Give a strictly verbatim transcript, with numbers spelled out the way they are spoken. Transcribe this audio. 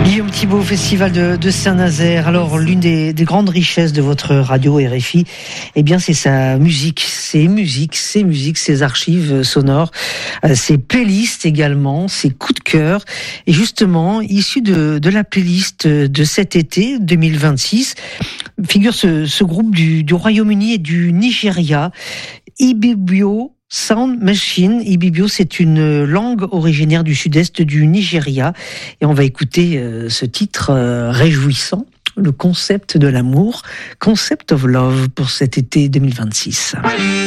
Guillaume Thibault, Festival de, de Saint-Nazaire. Alors, l'une des, des grandes richesses de votre radio R F I, eh bien, c'est sa musique, ses musiques, ses musiques, ses archives sonores, euh, ses playlists également, ses coups de cœur. Et justement, issu de, de la playlist de cet été deux mille vingt-six, figure ce, ce groupe du, du Royaume-Uni et du Nigeria, Ibibio Sound Machine. Ibibio, c'est une langue originaire du sud-est du Nigeria. Et on va écouter euh, ce titre euh, réjouissant, le concept de l'amour, Concept of Love, pour cet été deux mille vingt-six.